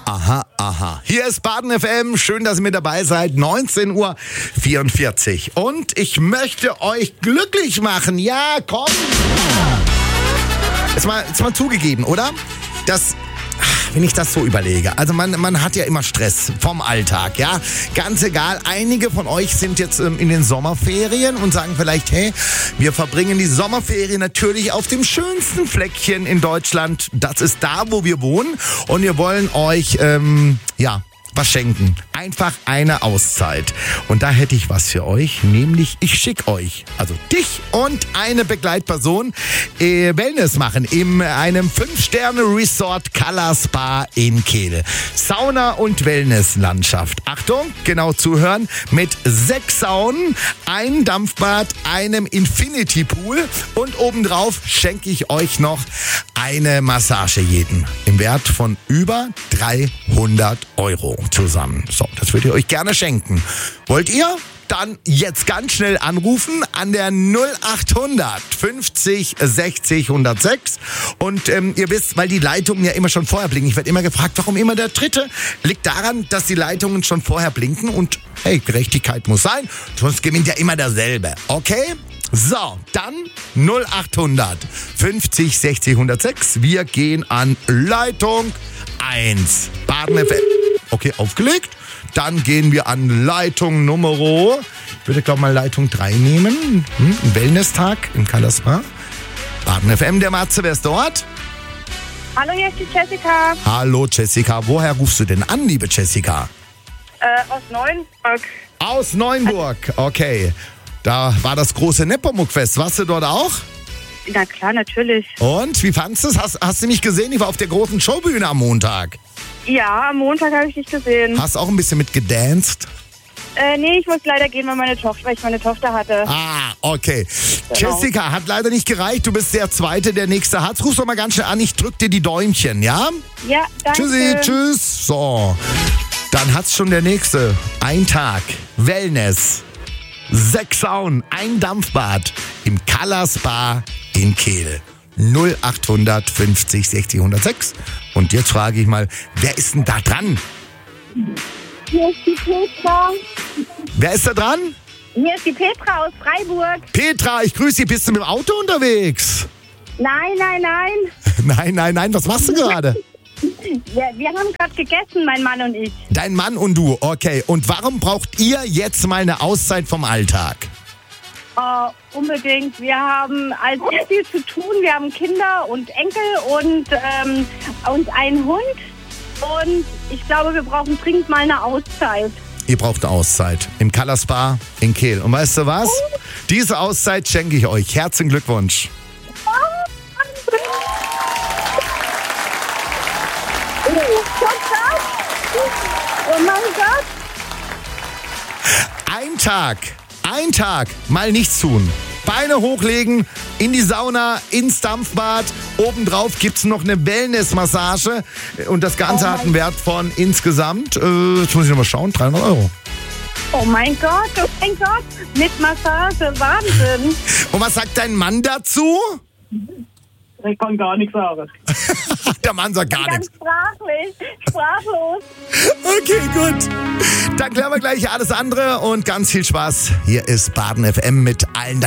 Aha, aha. Hier ist Baden FM. Schön, dass ihr mit dabei seid. 19:44 Uhr. Und ich möchte euch glücklich machen. Ja, komm. Jetzt mal zugegeben, oder? Wenn ich das so überlege, also man hat ja immer Stress vom Alltag, ja, ganz egal, einige von euch sind jetzt in den Sommerferien und sagen vielleicht, hey, wir verbringen die Sommerferien natürlich auf dem schönsten Fleckchen in Deutschland, das ist da, wo wir wohnen und wir wollen euch, was schenken. Einfach eine Auszeit. Und da hätte ich was für euch, nämlich ich schicke euch, also dich und eine Begleitperson, Wellness machen in einem 5-Sterne-Resort Color Spa in Kehl. Sauna- und Wellnesslandschaft. Achtung, genau zuhören, mit 6 Saunen, einem Dampfbad, einem Infinity Pool und obendrauf schenke ich euch noch eine Massage jeden im Wert von über 300 € zusammen. So, das würdet ihr euch gerne schenken. Wollt ihr? Dann jetzt ganz schnell anrufen an der 0800 50 60 106. Und ihr wisst, weil die Leitungen ja immer schon vorher blinken. Ich werde immer gefragt, warum immer der dritte? Liegt daran, dass die Leitungen schon vorher blinken. Und hey, Gerechtigkeit muss sein. Sonst gewinnt ja immer derselbe. Okay? So, dann 0800 50 60 106. Wir gehen an Leitung 1. Baden FM. Okay, aufgelegt. Dann gehen wir an Leitung Nummer, ich würde glaube mal Leitung 3 nehmen. Ein Wellness-Tag im Color Spa. Baden FM, der Matze, wer ist dort? Hallo, hier ist die Jessica. Hallo Jessica, woher rufst du denn an, liebe Jessica? Aus Neuenburg. Aus Neuenburg, okay. Da war das große Nepomuk-Fest. Warst du dort auch? Na klar, natürlich. Und, wie fandst du es? Hast du mich gesehen? Ich war auf der großen Showbühne am Montag. Ja, am Montag habe ich dich gesehen. Hast auch ein bisschen mit gedanced? Nee, ich muss leider gehen, weil ich meine Tochter hatte. Ah, okay. Genau. Jessica, hat leider nicht gereicht. Du bist der Zweite, der Nächste hat. Ruf doch mal ganz schnell an. Ich drück dir die Däumchen, ja? Ja, danke. Tschüssi, tschüss. So, dann hat's schon der Nächste. Ein Tag, Wellness, 6 Saunen, ein Dampfbad im Color Spa in Kehl. 0800 50 60 106. Und jetzt frage ich mal, wer ist denn da dran? Hier ist die Petra. Wer ist da dran? Hier ist die Petra aus Freiburg. Petra, ich grüße dich. Bist du mit dem Auto unterwegs? Nein. Nein. Was machst du gerade? Ja, wir haben gerade gegessen, mein Mann und ich. Dein Mann und du, okay. Und warum braucht ihr jetzt mal eine Auszeit vom Alltag? Unbedingt. Wir haben also viel zu tun. Wir haben Kinder und Enkel und einen Hund. Und ich glaube, wir brauchen dringend mal eine Auszeit. Ihr braucht eine Auszeit im Color Spa in Kehl. Und weißt du was? Diese Auszeit schenke ich euch. Herzlichen Glückwunsch. Oh mein Gott. Ein Tag, mal nichts tun. Beine hochlegen, in die Sauna, ins Dampfbad. Obendrauf gibt's noch eine Wellnessmassage. Und das Ganze hat einen Wert von insgesamt, jetzt muss ich nochmal schauen, 300 €. Oh mein Gott. Mit Massage, Wahnsinn. Und was sagt dein Mann dazu? Ich kann gar nichts sagen. Der Mann sagt gar Ganz nichts. sprachlos. Okay, gut. Dann klären wir gleich alles andere und ganz viel Spaß. Hier ist Baden FM mit allen